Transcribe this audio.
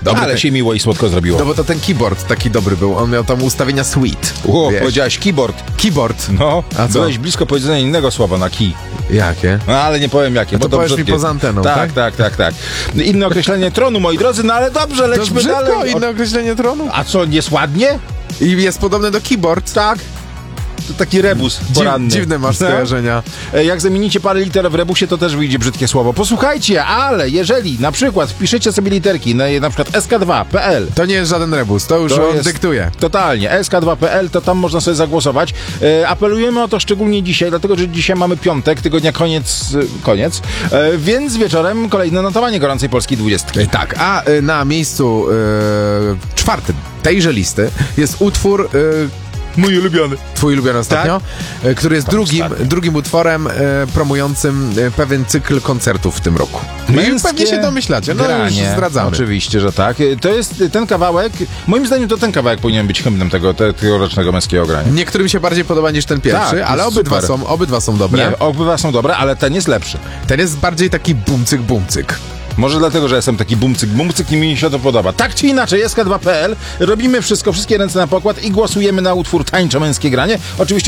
Dobry Ale się miło i słodko zrobiło. No bo to ten keyboard taki dobry był. On miał tam ustawienia sweet. Powiedziałeś keyboard. Keyboard. No, A co? byłeś blisko powiedzenia innego słowa na key. Jakie? No, ale nie powiem jakie, to bo to powiesz mi brzydkie. poza anteną, tak? Tak. Inne określenie tronu, moi drodzy, no ale dobrze, To jest lećmy brzydko, dalej. inne określenie tronu. A co, nie jest ładnie? I jest podobne do keyboard. Tak. To taki rebus poranny. Dziwne masz No. skojarzenia. Jak zamienicie parę liter w rebusie, to też wyjdzie brzydkie słowo. Posłuchajcie, ale jeżeli na przykład wpiszecie sobie literki, na przykład sk2.pl, To nie jest żaden rebus, to już on dyktuje. Totalnie. sk2.pl, to tam można sobie zagłosować. Apelujemy o to szczególnie dzisiaj, dlatego że dzisiaj mamy piątek, tygodnia koniec, więc wieczorem kolejne notowanie gorącej polskiej 20. Tak, a na miejscu czwartym tejże listy jest utwór... Mój ulubiony. Twój ulubiony ostatnio, który jest drugim utworem promującym pewien cykl koncertów w tym roku. I pewnie się domyślacie, no już zdradzamy. Oczywiście, że tak. To jest ten kawałek, moim zdaniem to ten kawałek powinien być hymnem tego tegorocznego męskiego grania. Niektórym się bardziej podoba niż ten pierwszy, Tak, ale obydwa są dobre. Nie, obydwa są dobre, ale ten jest lepszy. Ten jest bardziej taki bumcyk. Może dlatego, że jestem taki bumcyk i mi się to podoba. Tak czy inaczej, sk2.pl, robimy wszystko, wszystkie ręce na pokład i głosujemy na utwór Tańczo Męskie Granie. Oczywiście